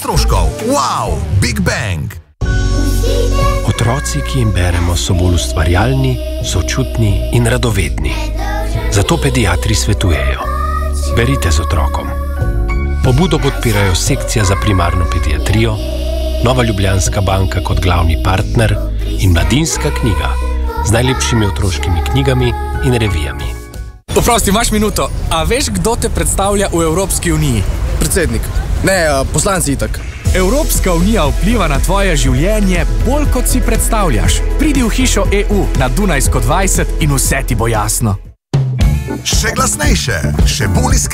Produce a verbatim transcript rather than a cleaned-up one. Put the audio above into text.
stroškov. Wow, Big Bang! Otroci, ki jim beremo, so bolj ustvarjalni, sočutni in radovedni. Zato pediatri svetujejo: berite z otrokom. Pobudo podpirajo Sekcija za primarno pediatrijo, Nova Ljubljanska banka kot glavni partner in Mladinska knjiga z najlepšimi otroškimi knjigami in revijami. Oprosti, imaš minuto. A veš, kdo te predstavlja v Evropski uniji? Predsednik. Ne, poslanci itak. Evropska unija vpliva na tvoje življenje bolj, kot si predstavljaš. Pridi v hišo E U na Dunajsko dvajset in vse ti bo jasno. Še glasnejše, še bolj iskren.